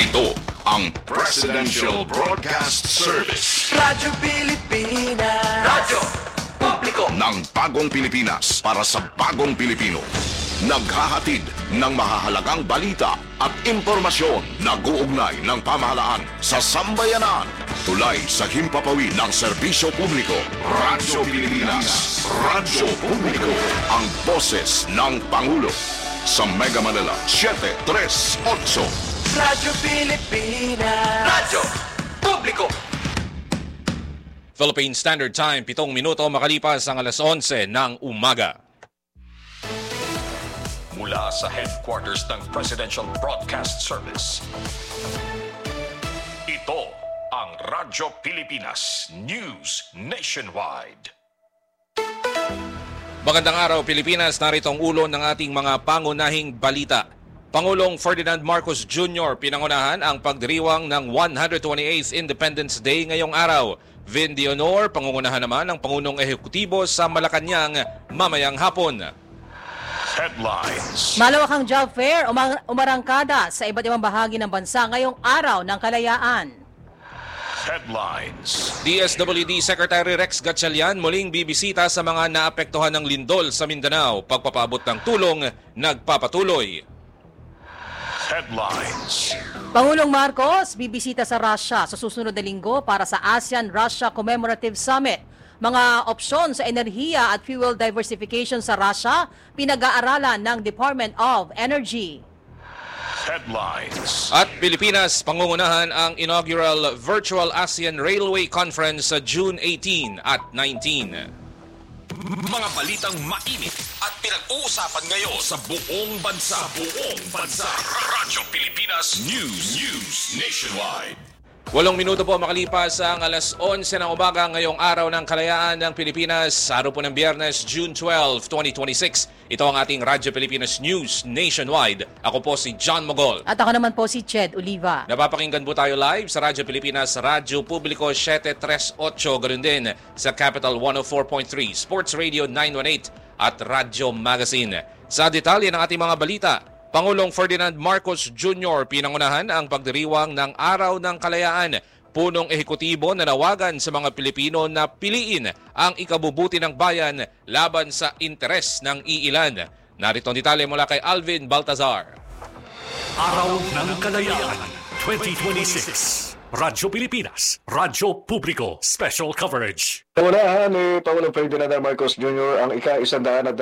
Ito ang Presidential Broadcast Service. Radyo Pilipinas. Radyo Publiko ng bagong Pilipinas para sa bagong Pilipino. Naghahatid ng mahahalagang balita at impormasyon na guugnay ng pamahalaan sa sambayanan. Tulay sa himpapawid ng serbisyo publiko. Radyo Pilipinas. Radyo Publiko. Ang boses ng Pangulo. Sa Mega Manila, 738. Radyo Pilipinas. Radyo Publiko. Philippine Standard Time, 7 minuto makalipas ang alas 11 ng umaga. Mula sa headquarters ng Presidential Broadcast Service, ito ang Radyo Pilipinas News Nationwide. Magandang araw Pilipinas, narito ang ulo ng ating mga pangunahing balita. Pangulong Ferdinand Marcos Jr. pinangunahan ang pagdiriwang ng 128th Independence Day ngayong araw. Vin de Honor, pangungunahan naman ng Pangulong Ehekutibo sa Malacanang mamayang hapon. Headlines. Malawakang job fair umarangkada sa iba't ibang bahagi ng bansa ngayong araw ng kalayaan. Headlines. DSWD Secretary Rex Gatchalian muling bibisita sa mga naapektuhan ng lindol sa Mindanao. Pagpapaabot ng tulong nagpapatuloy. Headlines. Pangulong Marcos bibisita sa Russia sa susunod na linggo para sa ASEAN-Russia Commemorative Summit. Mga opsyon sa enerhiya at fuel diversification sa Russia, pinag-aaralan ng Department of Energy. Headlines. At Pilipinas, pangungunahan ang inaugural Virtual ASEAN Railway Conference sa June 18 at 19. Mga balitang mainit at pinag-uusapan ngayon sa buong bansa. Radyo Pilipinas News Nationwide. 8 minuto po makalipas ang alas 11 ng umaga ngayong araw ng kalayaan ng Pilipinas. Araw po ng Biyernes, June 12, 2026. Ito ang ating Radyo Pilipinas News Nationwide. Ako po si John Mogol. At ako naman po si Ched Oliva. Napapakinggan po tayo live sa Radyo Pilipinas, Radyo Publiko 738, ganoon din sa Capital 104.3, Sports Radio 918 at Radyo Magazine. Sa detalye ng ating mga balita, Pangulong Ferdinand Marcos Jr. pinangunahan ang pagdiriwang ng Araw ng Kalayaan. Punong ehekutibo na nawagan sa mga Pilipino na piliin ang ikabubuti ng bayan laban sa interes ng iilan. Narito ang detalye mula kay Alvin Baltazar. Araw ng Kalayaan 2026. Radyo Pilipinas, Radyo Publiko, Special Coverage. Pangunahan ni Pangulong Ferdinand Marcos Jr. ang ika-128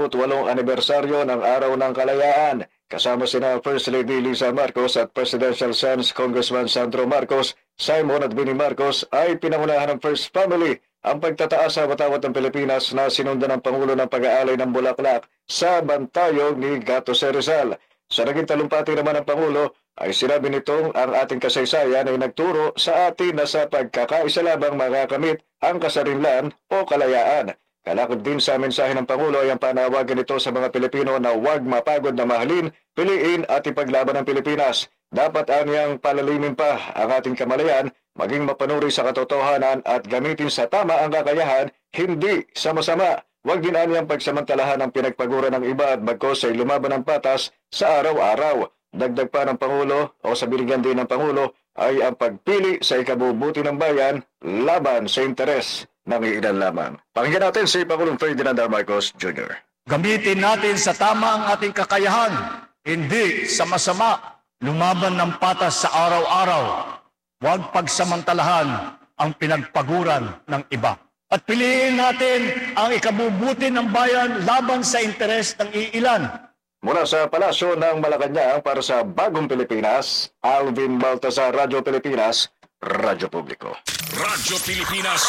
anibersaryo ng Araw ng Kalayaan. Kasama sina First Lady Liza Marcos at Presidential Sons Congressman Sandro Marcos, Simon at Vinnie Marcos ay pinangunahan ng First Family ang pagtataas sa watawat ng Pilipinas na sinundan ng Pangulo ng pag-aalay ng bulaklak sa bantayog ni Gato Rizal. Sa naging talumpati naman ng Pangulo ay sinabi nitong ang ating kasaysayan ay nagturo sa atin na sa pagkakaisa labang makakamit ang kasarinlan o kalayaan. Kalakip din sa mensahe ng Pangulo ay ang panawagan nito sa mga Pilipino na huwag mapagod na mahalin, piliin at ipaglaban ang Pilipinas. Dapat anyang palalimin pa ang ating kamalayan, maging mapanuri sa katotohanan at gamitin sa tama ang kakayahan, hindi sa masama. Huwag din anyang pagsamantalahan ang pinagpagura ng iba at bagkos ay lumaban ng patas sa araw-araw. Dagdag pa ng Pangulo o sa binigyan din ng Pangulo ay ang pagpili sa ikabubuti ng bayan laban sa interes ng iilan lamang. Pakinggan natin si Pangulong Ferdinand Marcos Jr. Gamitin natin sa tama ang ating kakayahan, hindi sa masama, lumaban ng patas sa araw-araw. Huwag pagsamantalahan ang pinagpaguran ng iba. At piliin natin ang ikabubuti ng bayan laban sa interes ng iilan. Mula sa Palasyo ng Malacanang para sa Bagong Pilipinas, Alvin Baltazar, Radyo Pilipinas, Radyo Publiko. Radyo Pilipinas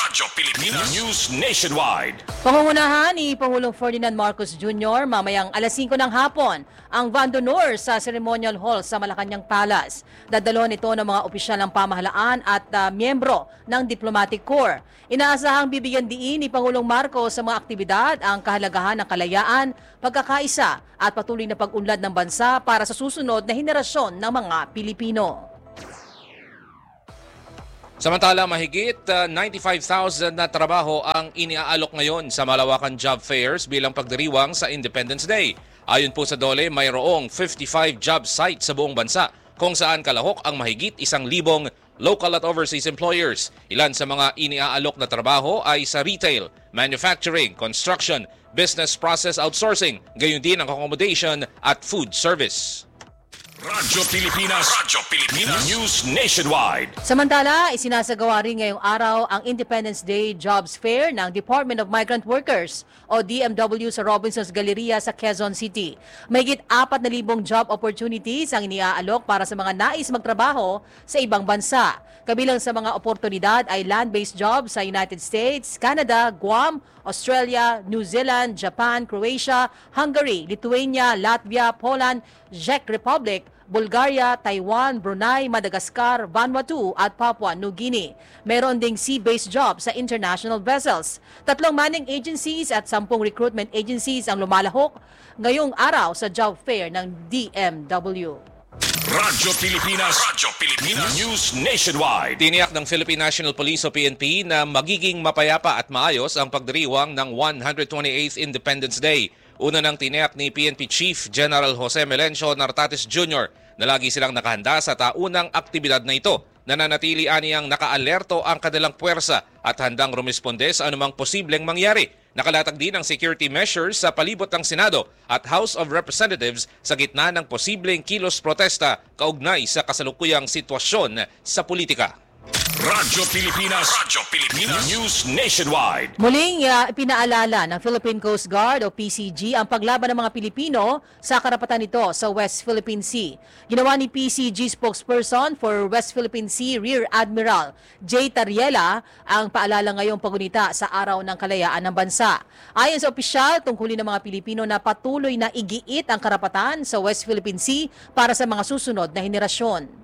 News Nationwide. Pangungunahan ni Pangulong Ferdinand Marcos Jr. mamayang alas 5 ng hapon ang Van d'Honor sa Ceremonial Hall sa Malacanang Palace. Dadalon ito ng mga opisyal ng pamahalaan at miyembro ng Diplomatic Corps. Inaasahang bibigyan diin ni Pangulong Marcos sa mga aktibidad ang kahalagahan ng kalayaan, pagkakaisa at patuloy na pag-unlad ng bansa para sa susunod na henerasyon ng mga Pilipino. Samantala, mahigit 95,000 na trabaho ang iniaalok ngayon sa malawakan job fairs bilang pagdiriwang sa Independence Day. Ayon po sa DOLE, mayroong 55 job sites sa buong bansa kung saan kalahok ang mahigit 1,000 local at overseas employers. Ilan sa mga iniaalok na trabaho ay sa retail, manufacturing, construction, business process outsourcing, gayon din ang accommodation at food service. Radyo Pilipinas News Nationwide. Samantala, isinasagawa rin ngayong araw ang Independence Day Jobs Fair ng Department of Migrant Workers o DMW sa Robinsons Galleria sa Quezon City. Mahigit 4,000 job opportunities ang iniaalok para sa mga nais magtrabaho sa ibang bansa. Kabilang sa mga oportunidad ay land-based jobs sa United States, Canada, Guam, Australia, New Zealand, Japan, Croatia, Hungary, Lithuania, Latvia, Poland, Czech Republic, Bulgaria, Taiwan, Brunei, Madagascar, Vanuatu at Papua New Guinea. Meron ding sea-based jobs sa international vessels. 3 manning agencies at 10 recruitment agencies ang lumalahok ngayong araw sa job fair ng DMW. Radyo Pilipinas News Nationwide. Tiniyak ng Philippine National Police o PNP na magiging mapayapa at maayos ang pagdiriwang ng 128th Independence Day. Una nang tiniyak ni PNP Chief General Jose Melencio Nartates Jr. na lagi silang nakahanda sa taunang aktibidad na ito. Nananatili aniyang nakaalerto ang kanilang puwersa at handang rumisponde sa anumang posibleng mangyari. Nakalatag din ang security measures sa palibot ng Senado at House of Representatives sa gitna ng posibleng kilos protesta kaugnay sa kasalukuyang sitwasyon sa politika. Radyo Pilipinas News Nationwide. Muling ipinaalala ng Philippine Coast Guard o PCG ang paglaban ng mga Pilipino sa karapatan nito sa West Philippine Sea. Ginawa ni PCG spokesperson for West Philippine Sea Rear Admiral J. Tariela ang paalala ngayong pagunita sa Araw ng Kalayaan ng Bansa. Ayon sa opisyal, tungkulin ng mga Pilipino na patuloy na igiit ang karapatan sa West Philippine Sea para sa mga susunod na henerasyon.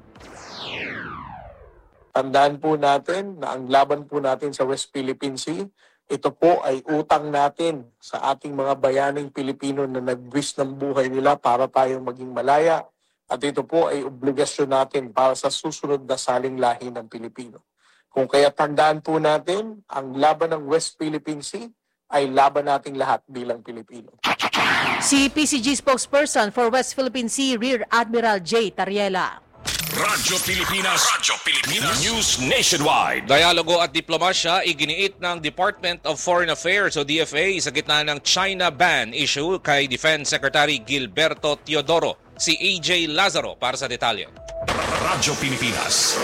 Tandaan po natin na ang laban po natin sa West Philippine Sea, ito po ay utang natin sa ating mga bayaning Pilipino na nagbuwis ng buhay nila para tayong maging malaya. At ito po ay obligasyon natin para sa susunod na saling lahi ng Pilipino. Kung kaya tandaan po natin, ang laban ng West Philippine Sea ay laban nating lahat bilang Pilipino. Si PCG spokesperson for West Philippine Sea Rear Admiral J. Tariela. Radyo Pilipinas News Nationwide. Dialogo at diplomasya iginiit ng Department of Foreign Affairs o DFA sa gitna ng China ban issue kay Defense Secretary Gilberto Teodoro. Si AJ Lazaro para sa detalye. Radyo Pilipinas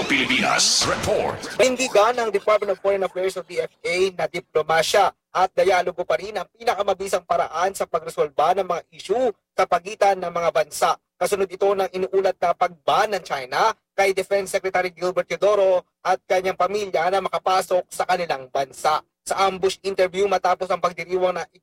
Report. Pindigan ng Department of Foreign Affairs o DFA na diplomasya at dialogo pa rin ang pinakamabisang paraan sa pagresolba ng mga issue sa pagitan ng mga bansa. Kasunod ito ng inuulat na pagban ng China kay Defense Secretary Gilbert Teodoro at kanyang pamilya na makapasok sa kanilang bansa. Sa ambush interview matapos ang pagdiriwang ng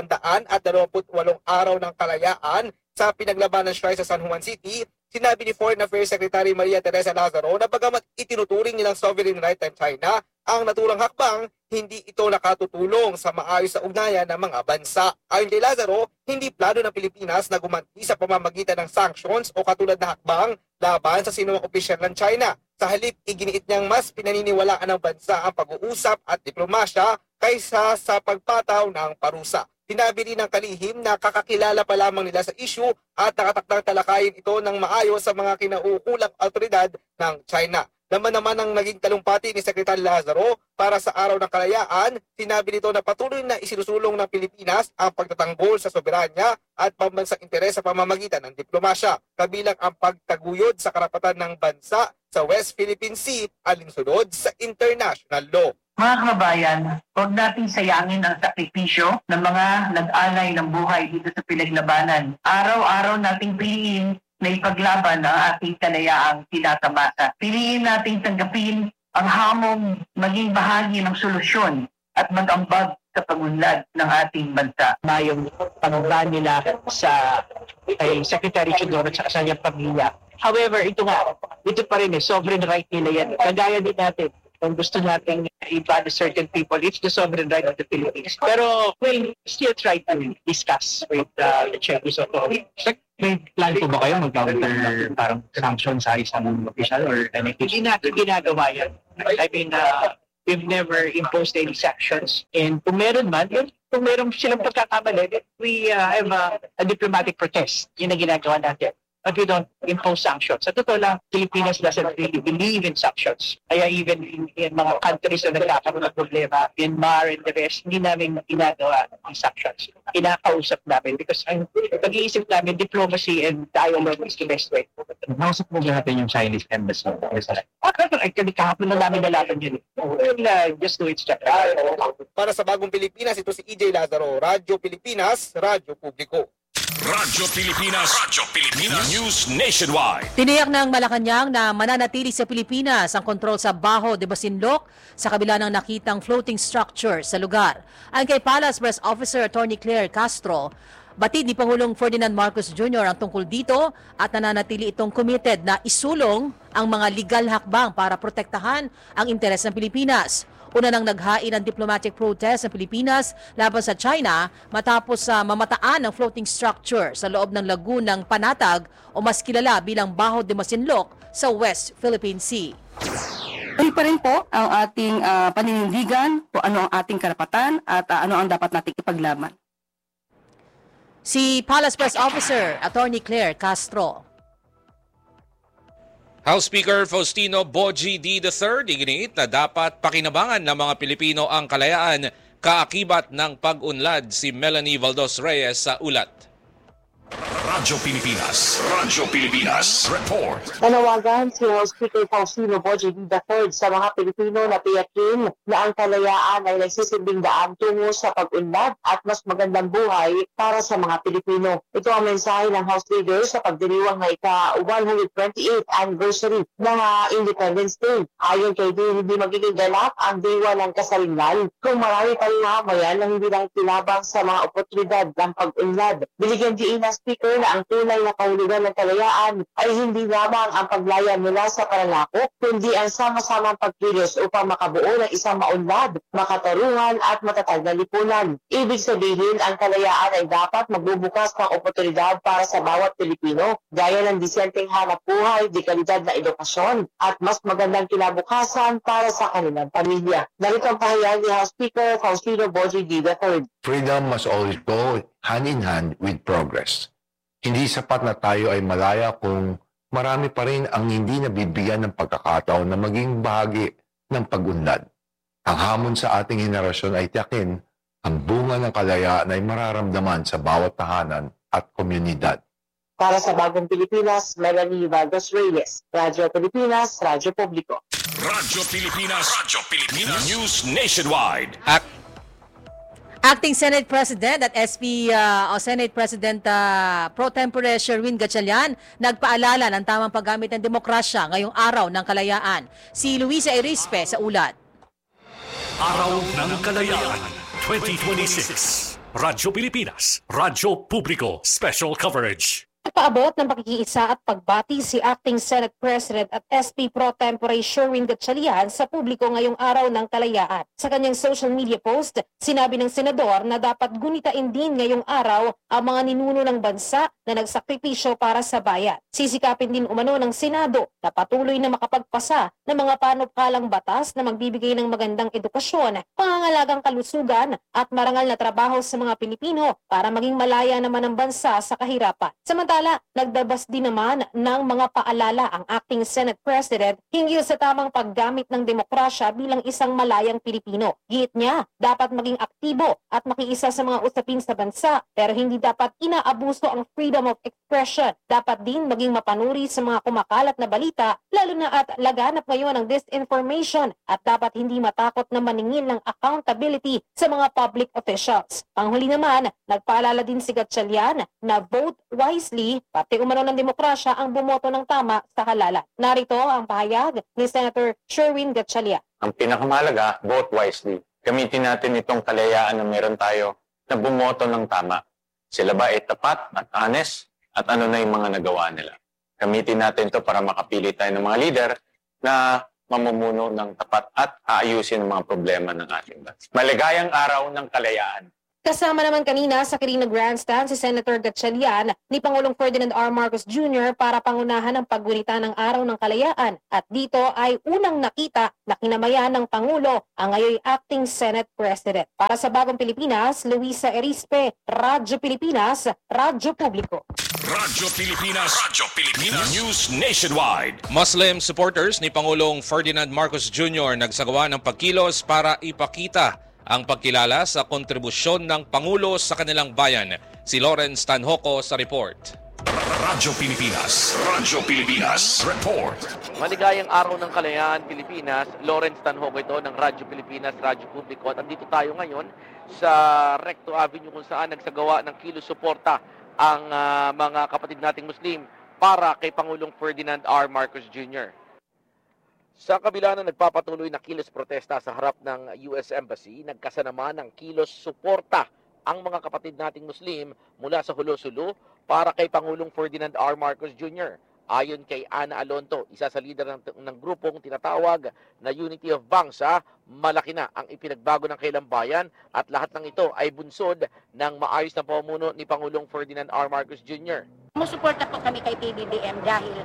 ika-128 araw ng kalayaan sa pinaglabanan shrine sa San Juan City, sinabi ni Foreign Affairs Secretary Maria Teresa Lazaro na bagamat itinuturing nilang sovereign right ng China ang naturang hakbang, hindi ito nakatutulong sa maayos na ugnayan ng mga bansa. Ayon kay Lazaro, hindi plano ng Pilipinas na gumanti sa pamamagitan ng sanctions o katulad na hakbang laban sa sinumang opisyal ng China. Sa halip, iginiit niyang mas pinaniniwalaan ng bansa ang pag-uusap at diplomasya kaysa sa pagpataw ng parusa. Sinabi rin ng kalihim na kakakilala pa lamang nila sa issue at nakatakdang talakayin ito ng maayos sa mga kinaukulang autoridad ng China. Naman ang naging talumpati ni Secretary Lazaro para sa Araw ng Kalayaan, sinabi nito na patuloy na isinusulong ng Pilipinas ang pagtatanggol sa soberanya at pambansang interes sa pamamagitan ng diplomasya, kabilang ang pagtaguyod sa karapatan ng bansa sa West Philippine Sea alinsunod sa international law. Mga kababayan, huwag nating sayangin ang sakripisyo ng mga nag-alay ng buhay dito sa pinaglabanan. Araw-araw nating piliin na ipaglaban ang ating kalayaang tinatamasa. Piliin nating tanggapin ang hamong maging bahagi ng solusyon at mag-ambag sa pagunlad ng ating bansa. Yung pangamba nila sa kay Secretary Teodoro at sa kanyang pamilya. However, ito pa rin sovereign right nila yan. Kagaya din natin, kung gusto nating iba certain people, it's the sovereign right of the Philippines. Pero we'll still try to discuss with the Chinese authorities. May plan po ba kayo mag-counter parang sanction sa isang official or anything? Hindi natin ginagawa yan. I mean, we've never imposed any sanctions. And kung meron man, kung meron silang pagkakamali, we have a diplomatic protest. Yun ang ginagawa natin. but we don't impose sanctions. Sa totoo lang, Pilipinas doesn't really believe in sanctions. Kaya even in mga countries na nagkakaroon ng problema, Myanmar and the rest, hindi namin ginagawa ang sanctions. Kinakausap namin because ang pag-iisip namin, diplomacy and dialogue is the best way. Nausap mo ba natin yung Chinese embassy? Kahapon na namin nalaman yun. We'll just do it step. Para sa Bagong Pilipinas, ito si EJ Lazaro, Radyo Pilipinas, Radyo Publiko. Radyo Pilipinas. Radyo Pilipinas. News Nationwide. Tiniyak ng Malacanang na mananatili sa Pilipinas ang kontrol sa Baho de Masinloc sa kabila ng nakitang floating structure sa lugar. Ayon kay Palace Press Officer Attorney Claire Castro, batid ni Pangulong Ferdinand Marcos Jr. ang tungkol dito at nananatili itong committed na isulong ang mga legal hakbang para protektahan ang interes ng Pilipinas. Una nang naghain ang diplomatic protest ng Pilipinas laban sa China matapos mamataan ng floating structure sa loob ng lagunang Panatag o mas kilala bilang Baho de Masinloc sa West Philippine Sea. Ito pa rin po ang ating paninindigan kung ano ang ating karapatan at ano ang dapat nating ipaglaban. Si Palace Press Officer Attorney Claire Castro. House Speaker Faustino Boji D. III iginiit na dapat pakinabangan ng mga Pilipino ang kalayaan kaakibat ng pag-unlad si Melanie Valdos Reyes sa ulat. Radyo Pilipinas. Radyo Pilipinas. Report. Nanawagan si House Speaker Faustino Boji D. III sa mga Pilipino na tiyakin na ang kalayaan ay nagsisilbing daan tungo sa pag-unlad at mas magandang buhay para sa mga Pilipino. Ito ang mensahe ng House Leader sa pagdiriwang na ika-128th anniversary ng Independence Day. Ayon kay D, hindi magiging ganap ang diwa ng kasarinlan kung marami pa rin mamayan na hindi lang tinabang sa mga oportunidad ng pag-unlad. Binigyan diin ng Speaker na ang tunay na kahulugan ng kalayaan ay hindi lamang ang paglaya mula sa pananakop, kundi ang sama-samang pagkilos upang makabuo ng isang maunlad, makatarungan at matatag na lipunan. Ibig sabihin, ang kalayaan ay dapat magbubukas ng oportunidad para sa bawat Pilipino, gaya ng disenteng hanap buhay, dekalidad na edukasyon, at mas magandang kinabukasan para sa kanilang pamilya. Narito ang pahayag ni House Speaker Faustino Boji D. III. Freedom must always go hand in hand with progress. Hindi sapat na tayo ay malaya kung marami pa rin ang hindi nabibigyan ng pagkakataon na maging bahagi ng pag-unlad. Ang hamon sa ating henerasyon ay tiyakin ang bunga ng kalayaan ay mararamdaman sa bawat tahanan at komunidad. Para sa Bagong Pilipinas, Melanie Valdos Reyes, Radyo Pilipinas, Radyo Publiko. Radyo Pilipinas. Radyo Pilipinas. News Nationwide. Acting Senate President at Senate President Pro Tempore Sherwin Gatchalian nagpaalala ng tamang paggamit ng demokrasya ngayong araw ng kalayaan. Si Luisa Erispe sa ulat. Araw ng Kalayaan 2026. Radyo Pilipinas, Radyo Publiko, Special Coverage. Nagpaabot ng pakikiisa at pagbati si Acting Senate President at SP Pro Tempore Sherwin Gatchalian sa publiko ngayong araw ng kalayaan. Sa kanyang social media post, sinabi ng senador na dapat gunitain din ngayong araw ang mga ninuno ng bansa na nagsakripisyo para sa bayan. Sisikapin din umano ng Senado na patuloy na makapagpasa ng mga panukalang batas na magbibigay ng magandang edukasyon, pangangalagang kalusugan at marangal na trabaho sa mga Pilipino para maging malaya naman ang bansa sa kahirapan. Samantala, nagdabas din naman ng mga paalala ang Acting Senate President hinggil sa tamang paggamit ng demokrasya bilang isang malayang Pilipino. Giit niya, dapat maging aktibo at makiisa sa mga usapin sa bansa pero hindi dapat inaabuso ang freedom of expression. Dapat din maging mapanuri sa mga kumakalat na balita lalo na at laganap ngayon ang disinformation at dapat hindi matakot na maningil ng accountability sa mga public officials. Panghuli naman, nagpaalala din si Gatchalian na vote wisely, pati umano ng demokrasya ang bumoto ng tama sa halalan. Narito ang pahayag ni Senator Sherwin Gatchalian. Ang pinakamahalaga, vote wisely. Gamitin natin itong kalayaan na meron tayo na bumoto ng tama. Sila ba ay tapat at honest at ano na yung mga nagawa nila. Gamitin natin ito para makapili tayo ng mga leader na mamumuno ng tapat at aayusin ang mga problema ng ating bansa. Maligayang araw ng kalayaan. Kasama naman kanina sa Quirino Grandstand si Senator Gatchalian ni Pangulong Ferdinand R. Marcos Jr. para pangunahan ang paggunita ng Araw ng Kalayaan. At dito ay unang nakita na kinamayan ng Pangulo ang ngayon Acting Senate President. Para sa Bagong Pilipinas, Luisa Erispe, Radyo Pilipinas, Radyo Publiko. Radyo Pilipinas. News Nationwide. Muslim supporters ni Pangulong Ferdinand Marcos Jr. nagsagawa ng pagkilos para ipakita ang pagkilala sa kontribusyon ng Pangulo sa kanilang bayan. Si Lawrence Tanhoco sa report. Radyo Pilipinas. Report. Maligayang araw ng kalayaan Pilipinas. Lawrence Tanhoco ito ng Radyo Pilipinas, Radyo Publiko. At andito tayo ngayon sa Recto Avenue kung saan nagsagawa ng kilos suporta ang mga kapatid nating Muslim para kay Pangulong Ferdinand R. Marcos Jr. Sa kabila na nagpapatuloy na kilos protesta sa harap ng US Embassy, nagkasanaman ng kilos suporta ang mga kapatid nating Muslim mula sa Hulo-Sulu para kay Pangulong Ferdinand R. Marcos Jr. Ayon kay Ana Alonto, isa sa leader ng grupong tinatawag na Unity of Bangsa, malaki na ang ipinagbago ng kailang bayan at lahat ng ito ay bunsod ng maayos na pamumuno ni Pangulong Ferdinand R. Marcos Jr. Sumusuporta po kami kay PBBM dahil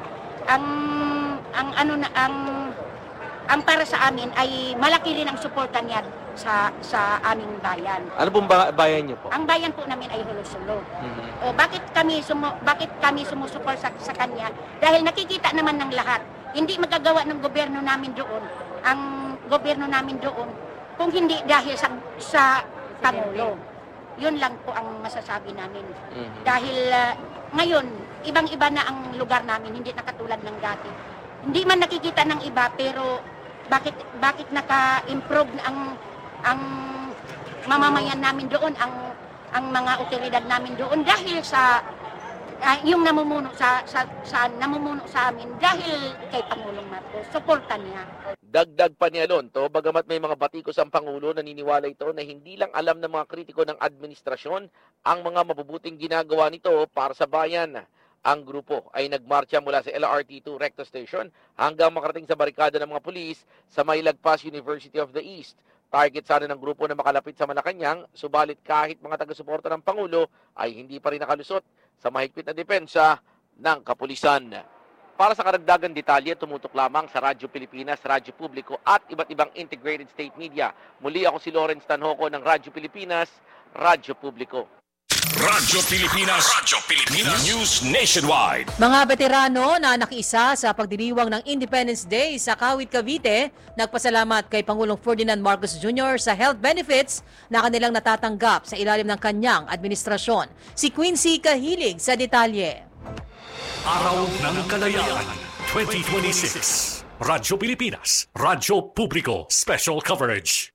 ang para sa amin ay malaki rin ang suporta niya sa aming bayan. Ano pong bayan niyo po? Ang bayan po namin ay Hulo-Sulu. O bakit kami sumusuporta sa kanya? Dahil nakikita naman ng lahat. Hindi magagawa ng gobyerno namin doon, ang gobyerno namin doon, kung hindi dahil sa Pangulo. Yun lang po ang masasabi namin. Dahil ngayon, ibang-iba na ang lugar namin, hindi na katulad ng dati. Hindi man nakikita ng iba, pero bakit naka-improve ang mamamayan namin doon, ang mga otoridad namin doon dahil sa yung namumuno sa amin dahil kay Pangulong Marcos, suporta niya. Dagdag pa ni Alonto, bagamat may mga batikos ang Pangulo, naniniwala ito na hindi lang alam ng mga kritiko ng administrasyon ang mga mabubuting ginagawa nito para sa bayan. Ang grupo ay nagmarcha mula sa LRT2 Recto Station hanggang makarating sa barikada ng mga pulis sa may Lagpas University of the East. Target sana ng grupo na makalapit sa Malacanang, subalit kahit mga taga-suporta ng Pangulo ay hindi pa rin nakalusot sa mahigpit na depensa ng kapulisan. Para sa karagdagang detalye, tumutok lamang sa Radyo Pilipinas, Radyo Publiko at iba't ibang integrated state media. Muli ako si Lawrence Tanhoco ng Radyo Pilipinas, Radyo Publiko. Radyo Pilipinas. News Nationwide. Mga veterano na nakiisa sa pagdiriwang ng Independence Day sa Kawit, Cavite, nagpasalamat kay Pangulong Ferdinand Marcos Jr. sa health benefits na kanilang natatanggap sa ilalim ng kanyang administrasyon. Si Quincy Kahilig sa detalye. Araw ng Kalayaan 2026. Radyo Pilipinas, Radyo Publiko, Special Coverage.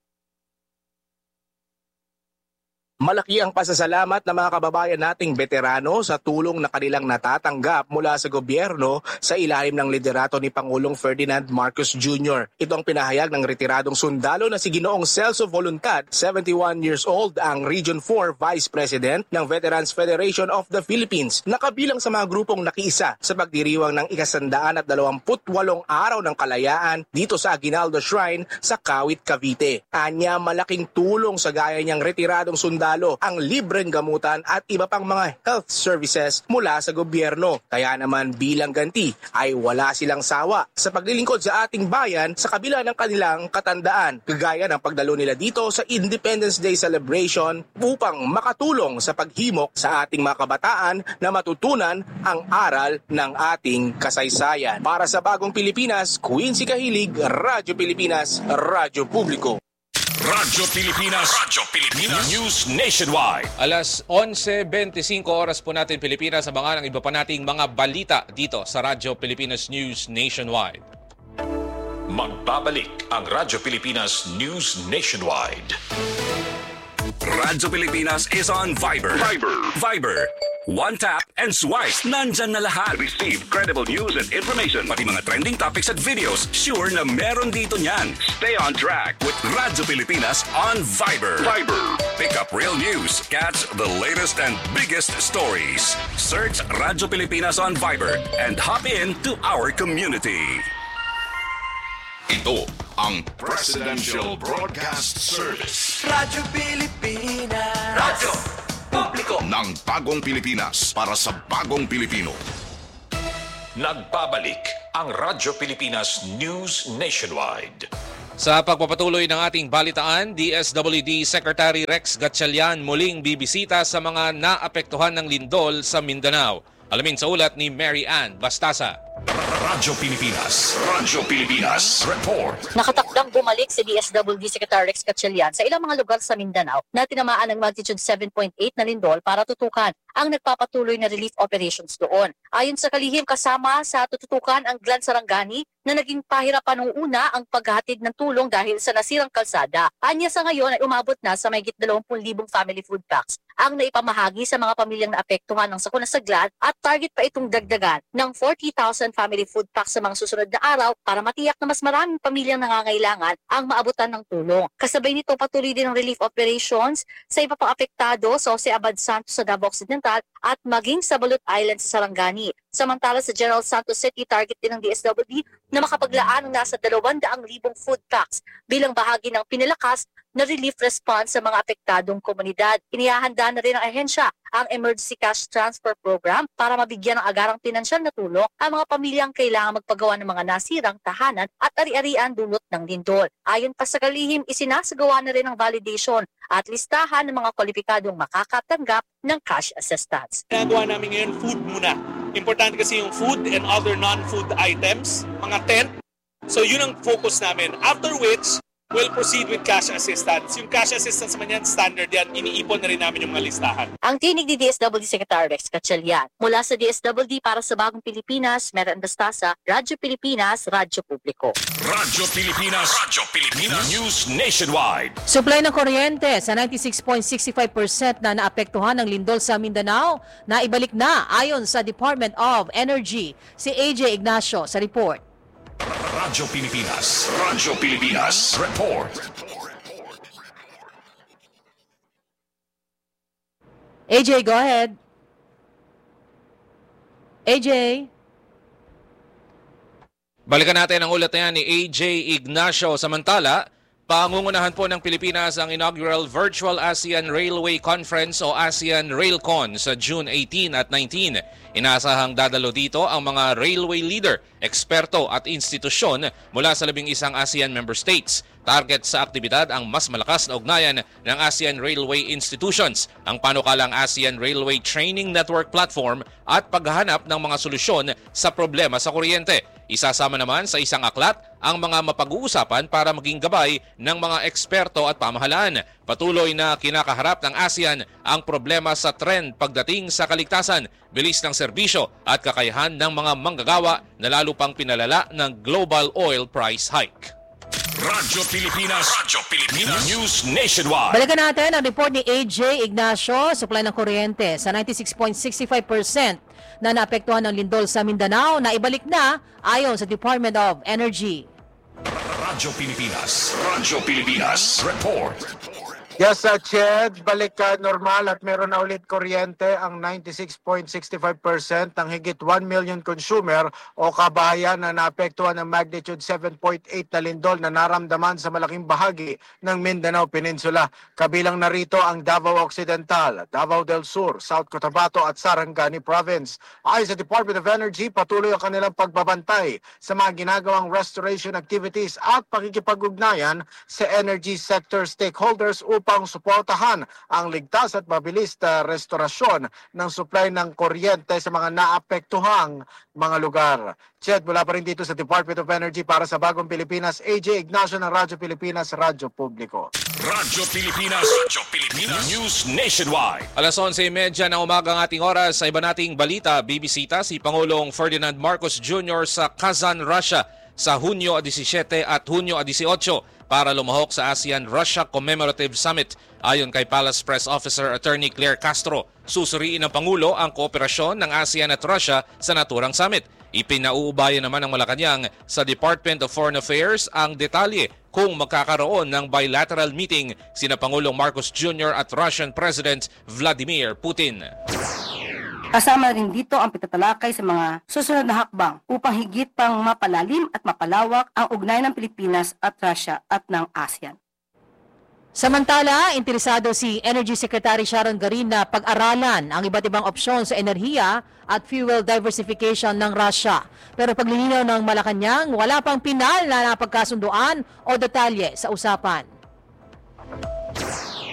Malaki ang pasasalamat ng mga kababayan nating veterano sa tulong na kanilang natatanggap mula sa gobyerno sa ilalim ng liderato ni Pangulong Ferdinand Marcos Jr. Ito ang pinahayag ng retiradong sundalo na si Ginoong Celso Voluntad, 71 years old, ang Region 4 Vice President ng Veterans Federation of the Philippines, nakabilang sa mga grupong nakiisa sa pagdiriwang ng 128 araw ng kalayaan dito sa Aguinaldo Shrine sa Kawit, Cavite. Anya, malaking tulong sa gaya niyang retiradong sundalo ang libreng gamutan at iba pang mga health services mula sa gobyerno. Kaya naman bilang ganti ay wala silang sawa sa paglilingkod sa ating bayan sa kabila ng kanilang katandaan. Kagaya ng pagdalo nila dito sa Independence Day celebration upang makatulong sa paghimok sa ating mga kabataan na matutunan ang aral ng ating kasaysayan. Para sa Bagong Pilipinas, Quincy Kahilig, Radyo Pilipinas, Radyo Publiko. Radyo Pilipinas. News Nationwide. Alas 11:25 oras po natin Pilipinas, abangan ang iba pa nating mga balita dito sa Radyo Pilipinas News Nationwide. Magbabalik ang Radyo Pilipinas News Nationwide. Radyo Pilipinas is on Viber. One tap and swipe. Nandyan na lahat. Receive credible news and information. Pati mga trending topics at videos. Sure na meron dito niyan. Stay on track with Radyo Pilipinas on Viber. Pick up real news. Catch the latest and biggest stories. Search Radyo Pilipinas on Viber and hop in to our community. Ito ang Presidential Broadcast Service. Radyo Pilipinas. Radyo Publiko ng Bagong Pilipinas para sa Bagong Pilipino. Nagbabalik ang Radyo Pilipinas News Nationwide. Sa pagpapatuloy ng ating balitaan, DSWD Secretary Rex Gatchalian muling bibisita sa mga naapektuhan ng lindol sa Mindanao. Alamin sa ulat ni Mary Ann Bastasa. Radyo Pilipinas Report. Nakatakdang bumalik si DSWD Secretary Rex Gatchalian sa ilang mga lugar sa Mindanao na tinamaan ng magnitude 7.8 na lindol para tutukan ang nagpapatuloy na relief operations doon. Ayon sa kalihim, kasama sa tututukan ang Glan Sarangani na naging pahirapan noong una ang paghahatid ng tulong dahil sa nasirang kalsada. Anya sa ngayon ay umabot na sa mahigit 20,000 family food packs ang naipamahagi sa mga pamilyang naapektuhan ng sakuna sa Glan at target pa itong dagdagan ng 40,000 family food packs sa mga susunod na araw para matiyak na mas maraming pamilyang nangangailangan ang maabutan ng tulong. Kasabay nito patuloy din ang relief operations sa iba pang apektado sa Jose Abad Santos sa Davao Occidental at maging sa Balut Island sa Sarangani. Samantala sa General Santos City, target din ng DSWD na makapaglaan ng nasa 200,000 food packs bilang bahagi ng pinalakas na relief response sa mga apektadong komunidad. Inihahanda na rin ng ahensya ang Emergency Cash Transfer Program para mabigyan ng agarang pinansyal na tulong ang mga pamilyang kailangan magpagawa ng mga nasirang tahanan at ari-arian dulot ng lindol. Ayon pa sa kalihim, isinasagawa na rin ang validation at listahan ng mga kwalipikadong makakatanggap ng cash assistance. Ginagawa namin ngayon food muna. Importante kasi yung food and other non-food items, mga tent. So yun ang focus namin. After which, we'll proceed with cash assistance. Yung cash assistance man yan, standard yan. Iniipon na rin namin yung mga listahan. Ang tinig ni DSWD Secretary Rex Gatchalian. Mula sa DSWD para sa Bagong Pilipinas, Mary Ann Bastasa, Radyo Pilipinas, Radyo Publiko. Radyo Pilipinas News Nationwide. Supply ng kuryente sa 96.65% na naapektuhan ng lindol sa Mindanao na ibalik na ayon sa Department of Energy. Si AJ Ignacio sa report. Radyo Pilipinas Report. AJ, go ahead. AJ. Balikan natin ang ulat na yan ni AJ Ignacio. Samantala, pangungunahan po ng Pilipinas ang inaugural Virtual ASEAN Railway Conference o ASEAN RailCon sa June 18 at 19. Inaasahang dadalo dito ang mga railway leader, eksperto at institusyon mula sa 11 ASEAN member states. Target sa aktibidad ang mas malakas na ugnayan ng ASEAN Railway Institutions, ang panukalang ASEAN Railway Training Network Platform at paghahanap ng mga solusyon sa problema sa kuryente. Isasama naman sa isang aklat ang mga mapag-uusapan para maging gabay ng mga eksperto at pamahalaan. Patuloy na kinakaharap ng ASEAN ang problema sa trend pagdating sa kaligtasan, bilis ng serbisyo at kakayahan ng mga manggagawa na lalo pang pinalala ng global oil price hike. Radyo Pilipinas News Nationwide. Balikan natin ang report ni AJ Ignacio. Supply ng kuryente sa 96.65% na naapektuhan ng lindol sa Mindanao na ibalik na ayon sa Department of Energy. Radyo Pilipinas Report. Yes, Ched, balik normal at meron na ulit kuryente ang 96.65% ng higit 1 million consumer o kabahayan na naapektuhan ng magnitude 7.8 na lindol na naramdaman sa malaking bahagi ng Mindanao Peninsula. Kabilang narito ang Davao Occidental, Davao del Sur, South Cotabato at Sarangani Province. Ayon sa Department of Energy, patuloy ang kanilang pagbabantay sa mga ginagawang restoration activities at pakikipag-ugnayan sa energy sector stakeholders upang suportahan ang ligtas at mabilis na restorasyon ng supply ng kuryente sa mga naapektuhang mga lugar. Chet, mula pa rin dito sa Department of Energy para sa Bagong Pilipinas, AJ Ignacio ng Radyo Pilipinas, Radyo Publiko. Radyo Pilipinas News Nationwide. Alas 11:30 ng umaga ang ating oras. Sa iba nating balita, bibisita si Pangulong Ferdinand Marcos Jr. sa Kazan, Russia sa Hunyo 17 at Hunyo 18 para lumahok sa ASEAN-Russia Commemorative Summit. Ayon kay Palace Press Officer Attorney Claire Castro, susuriin ng Pangulo ang kooperasyon ng ASEAN at Russia sa naturang summit. Ipinauubaya naman ng Malacanang sa Department of Foreign Affairs ang detalye kung magkakaroon ng bilateral meeting sina Pangulong Marcos Jr. at Russian President Vladimir Putin. Kasama rin dito ang pagtatalakay sa mga susunod na hakbang upang higit pang mapalalim at mapalawak ang ugnayan ng Pilipinas at Russia at ng ASEAN. Samantala, interesado si Energy Secretary Sharon Garin na pag-aralan ang iba't ibang opsyon sa enerhiya at fuel diversification ng Russia. Pero paglilinaw ng Malacanang, wala pang pinal na napagkasunduan o detalye sa usapan.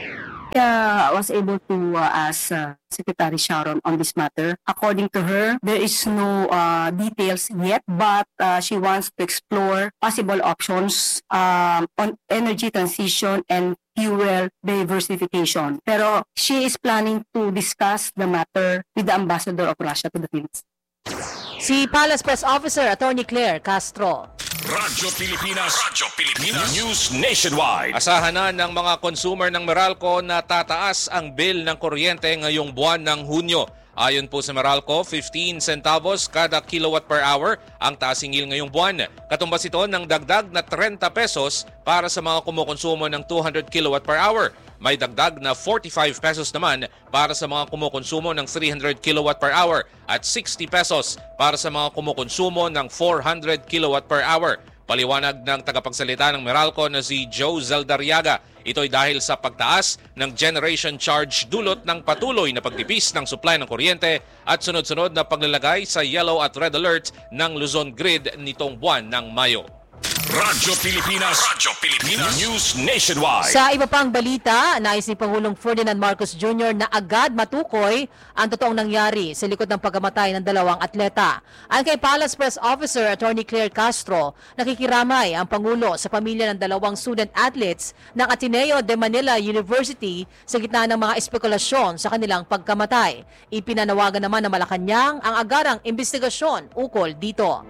I was able to ask Secretary Sharon on this matter. According to her, there is no details yet, but she wants to explore possible options on energy transition and fuel diversification. Pero she is planning to discuss the matter with the Ambassador of Russia to the Philippines. Si Palace Press Officer Attorney Claire Castro. Radyo Pilipinas News Nationwide. Asahan na ng mga consumer ng Meralco na tataas ang bill ng kuryente ngayong buwan ng Hunyo. Ayon po sa Meralco, 15 centavos kada kilowatt per hour ang taasingil ngayong buwan. Katumbas ito ng dagdag na 30 pesos para sa mga kumukonsumo ng 200 kilowatt per hour. May dagdag na 45 pesos naman para sa mga kumukonsumo ng 300 kilowatt per hour at 60 pesos para sa mga kumukonsumo ng 400 kilowatt per hour. Paliwanag ng tagapagsalita ng Meralco na si Joe Zaldariaga. Ito'y dahil sa pagtaas ng generation charge dulot ng patuloy na pagtipis ng supply ng kuryente at sunod-sunod na paglalagay sa yellow at red alert ng Luzon Grid nitong buwan ng Mayo. Radyo Pilipinas News Nationwide. Sa iba pang balita, nais ni Pangulong Ferdinand Marcos Jr. na agad matukoy ang totoong nangyari sa likod ng pagkamatay ng dalawang atleta. Ayon kay Palace Press Officer Attorney Claire Castro, nakikiramay ang Pangulo sa pamilya ng dalawang student athletes ng Ateneo de Manila University sa gitna ng mga espekulasyon sa kanilang pagkamatay. Ipinanawagan naman ng Malacanang ang agarang investigasyon ukol dito.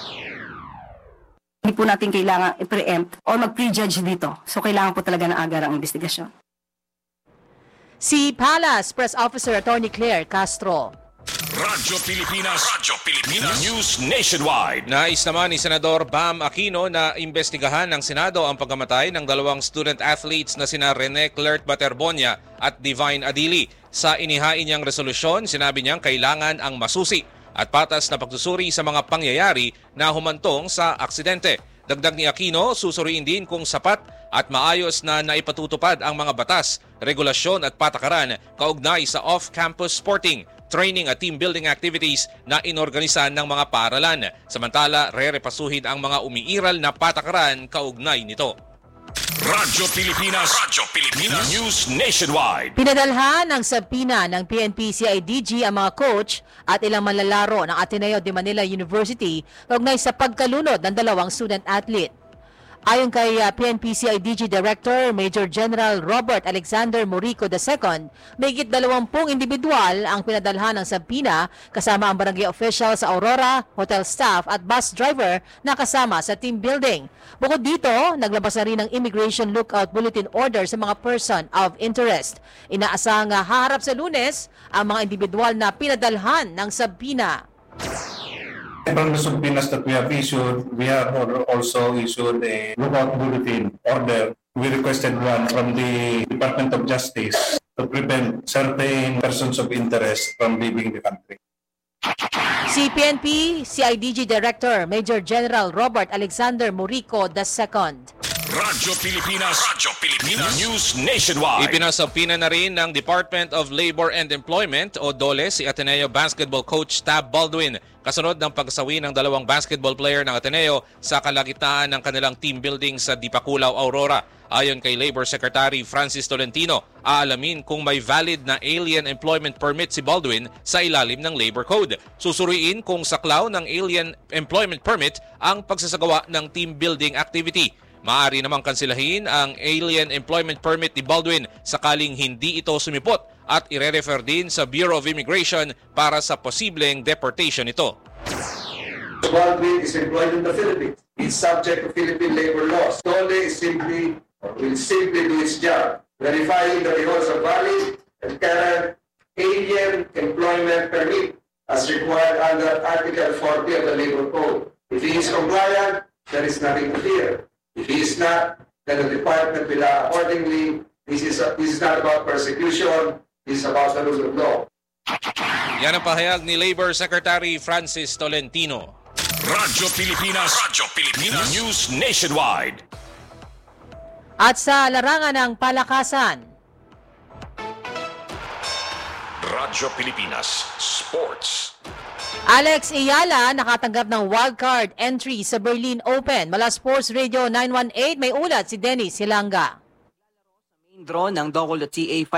Hindi po natin kailangan i-preempt o mag-prejudge dito. So kailangan po talaga ng agarang investigasyon. Si Palace Press Officer Attorney Claire Castro. Radyo Pilipinas News Nationwide. Nais naman ni Senador Bam Aquino na imbestigahan ng Senado ang pagkamatay ng dalawang student athletes na sina Rene Clert Baterbonia at Divine Adili. Sa inihain niyang resolusyon, sinabi niyang kailangan ang masusi at patas na pagsusuri sa mga pangyayari na humantong sa aksidente. Dagdag ni Aquino, susuriin din kung sapat at maayos na naipatutupad ang mga batas, regulasyon at patakaran kaugnay sa off-campus sporting, training at team building activities na inorganisan ng mga paaralan. Samantala, re-repasuhin ang mga umiiral na patakaran kaugnay nito. Radyo Pilipinas News Nationwide. Pinadalhan ng sabina ng PNP-CIDG ang mga coach at ilang manlalaro ng Ateneo de Manila University kaugnay sa pagkalunod ng dalawang student athlete. Ayon kay PNP-CIDG Director Major General Robert Alexander Morico II, mahigit 20 individual ang pinadalhan ng sabina kasama ang barangay official sa Aurora, hotel staff at bus driver na kasama sa team building. Bukod dito, naglabas na rin ng Immigration Lookout Bulletin Order sa mga person of interest. Inaasahang haharap sa Lunes ang mga individual na pinadalhan ng sabina. From the subpoenas that we have issued, we have also issued a lookout bulletin order. We requested one from the Department of Justice to prevent certain persons of interest from leaving the country. Si PNP-CIDG Director Major General Robert Alexander Morico II. Radyo Pilipinas News Nationwide. Ipinasabina na rin ng Department of Labor and Employment o DOLE si Ateneo basketball coach Tab Baldwin kasunod ng pagsawi ng dalawang basketball player ng Ateneo sa kalagitnaan ng kanilang team building sa Dipakulaw, Aurora. Ayon kay Labor Secretary Francis Tolentino, aalamin kung may valid na alien employment permit si Baldwin sa ilalim ng Labor Code. Susuriin kung saklaw ng alien employment permit ang pagsasagawa ng team building activity. Maaari namang kansilahin ang alien employment permit ni Baldwin sakaling hindi ito sumipot at ire-refer din sa Bureau of Immigration para sa posibleng deportation nito. Baldwin is employed in the Philippines. He's subject to Philippine labor laws. DOLE will simply do its job, verifying that he holds a valid and current alien employment permit as required under Article 40 of the Labor Code. If he is compliant, there is nothing to fear. If he is not, then the department will accordingly. This is not about persecution. This is about the rule of law. Yan ang pahayag ni Labor Secretary Francis Tolentino. Radyo Pilipinas News Nationwide. At sa larangan ng palakasan, Radyo Pilipinas Sports. Alex Ayala nakatanggap ng wildcard entry sa Berlin Open. Mula Sports Radio 918, may ulat si Dennis Hilanga. Drone ng DOCOL.TA